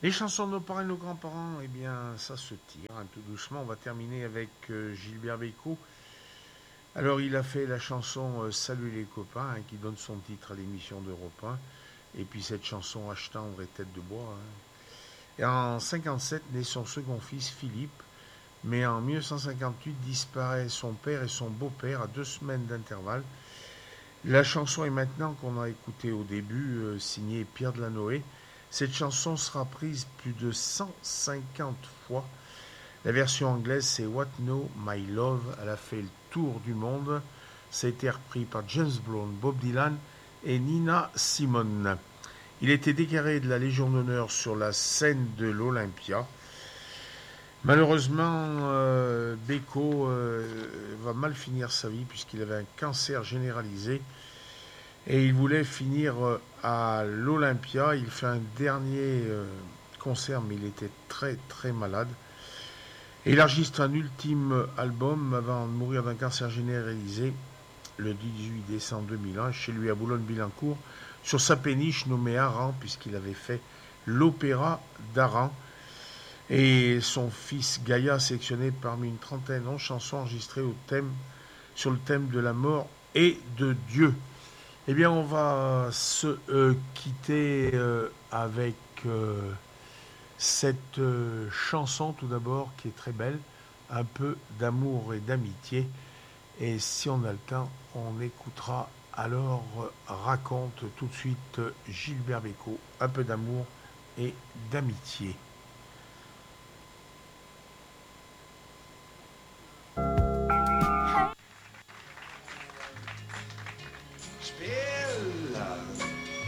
Les chansons de nos parents et nos grands-parents, eh bien, ça se tire hein, tout doucement. On va terminer avec Gilbert Bécaud. Alors, il a fait la chanson Salut les copains, hein, qui donne son titre à l'émission d'Europe 1. Et puis cette chanson H tendre et tête de bois. Hein. Et en 57 naît son second fils Philippe. Mais en 1958 disparaît son père et son beau-père à 2 semaines d'intervalle. La chanson est maintenant qu'on a écouté au début, signée Pierre Delanoë. Cette chanson sera prise plus de 150 fois. La version anglaise, c'est What Know My Love. Elle a fait le tour du monde. Ça a été repris par James Brown, Bob Dylan et Nina Simone. Il a été décoré de la Légion d'honneur sur la scène de l'Olympia. Malheureusement, Beko va mal finir sa vie puisqu'il avait un cancer généralisé et il voulait finir à l'Olympia. Il fait un dernier concert, mais il était très très malade. Et il enregistre un ultime album avant de mourir d'un cancer généralisé le 18 décembre 2001 chez lui à Boulogne-Billancourt sur sa péniche nommée Aran puisqu'il avait fait l'opéra d'Aran. Et son fils Gaïa sélectionné parmi une trentaine de chansons enregistrées sur le thème de la mort et de Dieu. Eh bien, on va se quitter avec cette chanson tout d'abord qui est très belle, un peu d'amour et d'amitié. Et si on a le temps, on écoutera alors raconte tout de suite Gilbert Bécaud, un peu d'amour et d'amitié.